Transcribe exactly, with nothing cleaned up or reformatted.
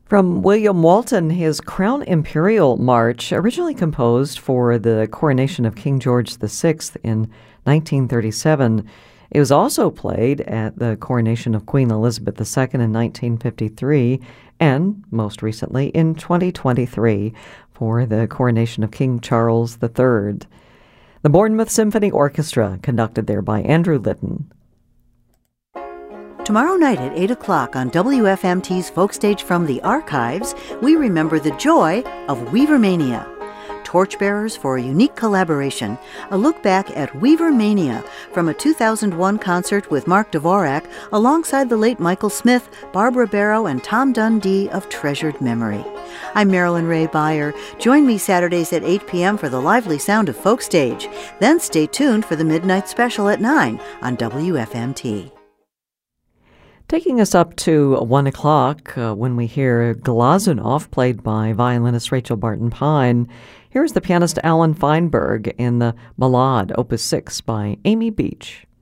From William Walton, his Crown Imperial March, originally composed for the coronation of King George the Sixth in nineteen thirty-seven. It was also played at the coronation of Queen Elizabeth the Second in nineteen fifty-three, and most recently in twenty twenty-three for the coronation of King Charles the Third. The Bournemouth Symphony Orchestra, conducted there by Andrew Litton. Tomorrow night at eight o'clock on W F M T's Folkstage from the Archives, we remember the joy of Weavermania. Torchbearers for a unique collaboration, a look back at Weavermania from a two thousand one concert with Mark Dvorak alongside the late Michael Smith, Barbara Barrow, and Tom Dundee of treasured memory. I'm Marilyn Ray Beyer. Join me Saturdays at eight p.m. for the lively sound of Folkstage. Then stay tuned for the Midnight Special at nine on W F M T. Taking us up to one o'clock uh, when we hear Glazunov, played by violinist Rachel Barton Pine. Here's the pianist Alan Feinberg in the Ballade, Opus six by Amy Beach.